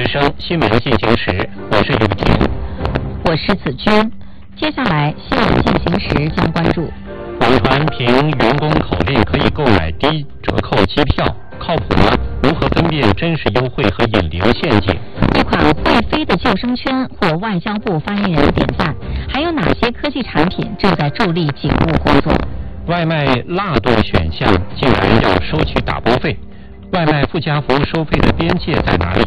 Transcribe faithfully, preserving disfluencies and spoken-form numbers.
之声新闻进行时，我是永婷， 我是子君。接下来新闻进行时将关注： 网传凭员工口令可以购买低折扣机票，靠谱吗？如何分辨真实优惠和引流陷阱？ 一款会飞的救生圈获外交部发言人点赞，还有哪些科技产品正在助力警务工作？ 外卖辣度选项竟然要收取打包费，外卖附加服务收费的边界在哪里？